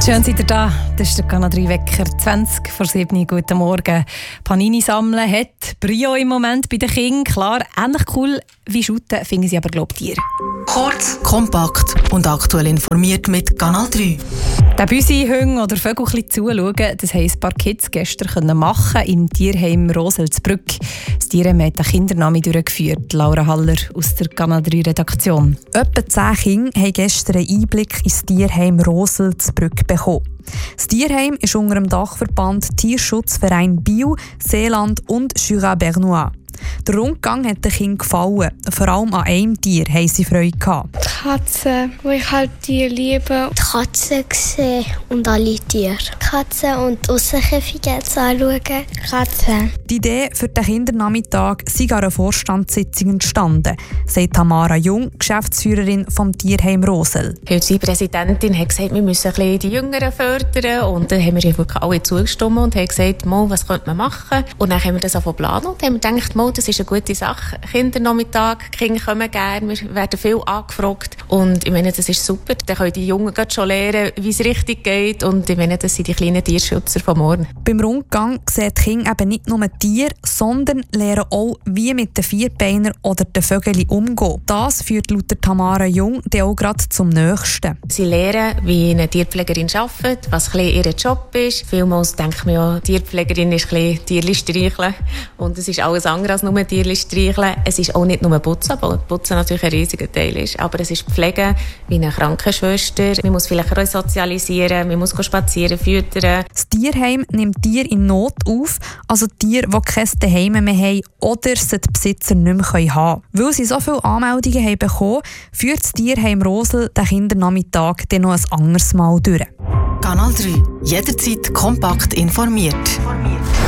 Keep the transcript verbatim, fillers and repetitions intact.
Schön seid ihr da. Das ist der Kanal drei Wecker, zwanzig vor sieben. Guten Morgen. Panini sammeln hat Brio im Moment bei den Kindern. Klar, ähnlich cool wie Shooten finden sie aber, glaube ich, Tiere. Kurz, kompakt und aktuell informiert mit Kanal drei. Den Büsi-Hüng oder Vögel zuschauen, das haben ein paar Kids gestern machen im Tierheim Roselsbrück. Das Tierheim hat einen Kindernami durchgeführt. Laura Haller aus der Kanal drei Redaktion. Etwa zehn Kinder haben gestern einen Einblick ins Tierheim Roselsbrück bekommen. Das Tierheim ist unter dem Dachverband Tierschutzverein Biel, Seeland und Jura Bernois. Der Rundgang hat den Kindern gefallen. Vor allem an einem Tier haben sie Freude gehabt. Die Katze, wo ich halt Tiere liebe. Die Katze gesehen und alle Tiere. Katze und Aussenkäfige anschauen. Katze. Die Idee für den Kindernachmittag sei an einer Vorstandssitzung entstanden, sagt Tamara Jung, Geschäftsführerin vom Tierheim Rosel. Unsere Präsidentin hat gesagt, wir müssen ein bisschen die Jüngeren fördern. Und dann haben wir wirklich alle zugestimmt und haben gesagt, mal, was könnte man machen? Und dann haben wir das auch planen und haben gedacht, mal, das ist eine gute Sache. Kindernachmittag, die Kinder kommen gerne, wir werden viel angefragt. Und ich meine, das ist super. Dann können die Jungen schon lernen, wie es richtig geht. Und ich meine, das sind die kleinen Tierschützer von morgen. Beim Rundgang sehen die Kinder eben nicht nur Tiere, sondern lernen auch, wie mit den Vierbeinern oder den Vögeln umgehen. Das führt laut Tamara Jung dann auch gerade zum Nächsten. Sie lernen, wie eine Tierpflegerin arbeitet, was ein bisschen ihr Job ist. Vielmals denkt man ja, Tierpflegerin ist ein bisschen Tierchen streicheln. Und es ist alles andere als nur Tierchen streicheln. Es ist auch nicht nur Putzen, weil Putzen natürlich ein riesiger Teil ist. Aber es ist Pflege wie eine Krankenschwester. Man muss vielleicht auch sozialisieren, man muss spazieren, füttern. Das Tierheim nimmt Tiere in Not auf, also Tiere, die kein Zuhause mehr haben oder sie die Besitzer nicht mehr haben können. Weil sie so viele Anmeldungen haben bekommen, führt das Tierheim Rosel den Kindernachmittag dann noch ein anderes Mal durch. Kanal drei. Jederzeit kompakt informiert.